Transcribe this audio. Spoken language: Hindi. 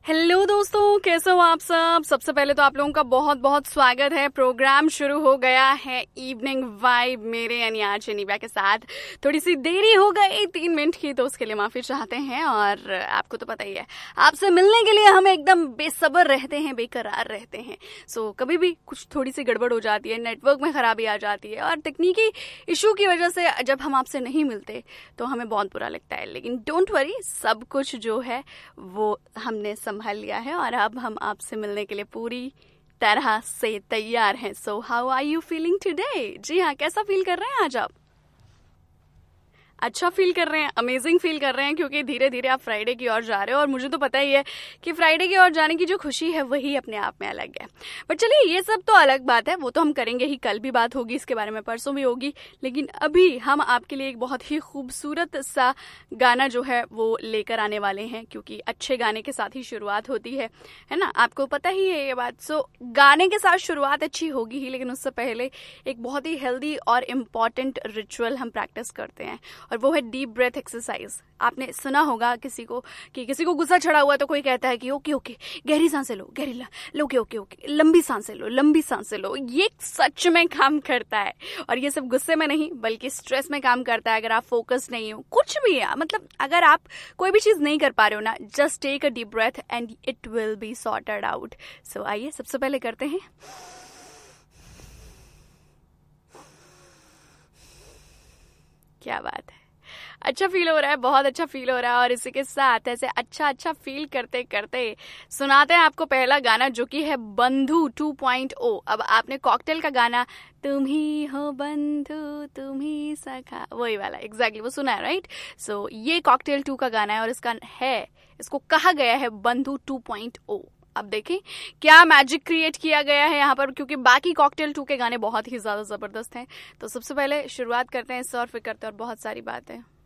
हेलो दोस्तों, कैसे हो आप सब। सबसे पहले तो आप लोगों का बहुत बहुत स्वागत है। प्रोग्राम शुरू हो गया है इवनिंग वाइब मेरे यानी आज निव्या के साथ। थोड़ी सी देरी हो गई 3 मिनट की, तो उसके लिए माफी चाहते हैं। और आपको तो पता ही है, आपसे मिलने के लिए हम एकदम बेसब्र रहते हैं, बेकरार रहते हैं। सो कभी भी कुछ थोड़ी सी गड़बड़ हो जाती है, नेटवर्क में खराबी आ जाती है और तकनीकी इशू की वजह से जब हम आपसे नहीं मिलते तो हमें बहुत बुरा लगता है। लेकिन डोंट वरी, सब कुछ जो है वो हमने संभाल लिया है और अब हम आपसे मिलने के लिए पूरी तरह से तैयार हैं। So how are you feeling today? जी हाँ, कैसा फील कर रहे हैं आज आप? अच्छा फील कर रहे हैं, अमेजिंग फील कर रहे हैं, क्योंकि धीरे धीरे आप फ्राइडे की ओर जा रहे हो और मुझे तो पता ही है कि फ्राइडे की ओर जाने की जो खुशी है वही अपने आप में अलग है। बट चलिए, ये सब तो अलग बात है, वो तो हम करेंगे ही, कल भी बात होगी इसके बारे में, परसों भी होगी। लेकिन अभी हम आपके लिए एक बहुत ही खूबसूरत सा गाना जो है वो लेकर आने वाले हैं, क्योंकि अच्छे गाने के साथ ही शुरुआत होती है ना, आपको पता ही है ये बात। सो गाने के साथ शुरुआत अच्छी होगी ही, लेकिन उससे पहले एक बहुत ही हेल्दी और इम्पॉर्टेंट रिचुअल हम प्रैक्टिस करते हैं और वो है डीप ब्रेथ एक्सरसाइज। आपने सुना होगा किसी को कि किसी को गुस्सा चढ़ा हुआ है तो कोई कहता है कि ओके ओके गहरी सांसें लो, गहरी लो, ओके ओके ओके लंबी सांसें लो, लंबी सांसें लो। ये सच में काम करता है और ये सब गुस्से में नहीं बल्कि स्ट्रेस में काम करता है। अगर आप फोकस नहीं हो, कुछ भी है, मतलब अगर आप कोई भी चीज नहीं कर पा रहे हो ना, just take a deep breath and it will be sorted out. सो आइए सबसे पहले करते हैं। क्या बात है, अच्छा फील हो रहा है, बहुत अच्छा फील हो रहा है। और इसी के साथ ऐसे अच्छा फील करते करते सुनाते हैं आपको पहला गाना, जो कि है बंधु 2.0। अब आपने कॉकटेल का गाना तुम ही हो बंधु तुम ही सखा, वही वाला एग्जैक्टली वो सुना है, राइट? सो ये कॉकटेल 2 का गाना है और इसको कहा गया है बंधु 2.0। अब देखें क्या मैजिक क्रिएट किया गया है यहाँ पर, क्योंकि बाकी कॉकटेल 2 के गाने बहुत ही ज्यादा जबरदस्त हैं। तो सबसे पहले शुरुआत करते हैं इससे और फिर करते हैं और बहुत सारी बातें।